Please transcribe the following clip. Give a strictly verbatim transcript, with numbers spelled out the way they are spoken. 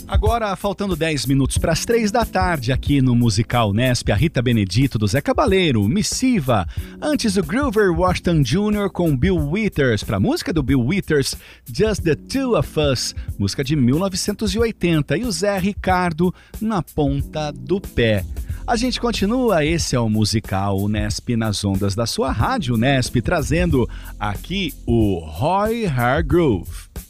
Agora, faltando dez minutos para as três da tarde, aqui no Musical Nesp, a Rita Benedito do Zé Cabaleiro, Missiva. Antes, o Grover Washington Júnior com Bill Withers, para a música do Bill Withers, Just the Two of Us, música de mil novecentos e oitenta. E o Zé Ricardo, Na Ponta do Pé. A gente continua, esse é o Musical Nesp nas ondas da sua rádio Nesp, trazendo aqui o Roy Hargrove.